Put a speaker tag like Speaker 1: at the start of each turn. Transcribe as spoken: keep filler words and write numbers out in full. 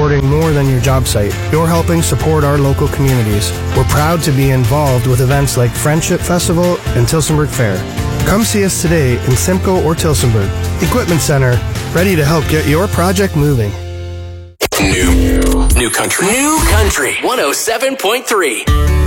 Speaker 1: supporting more than your job site. You're helping support our local communities. We're proud to be involved with events like Friendship Festival and Tillsonburg Fair. Come see us today in Simcoe or Tillsonburg. Equipment Center, ready to help get your project moving.
Speaker 2: New. New country. New country. one oh seven point three.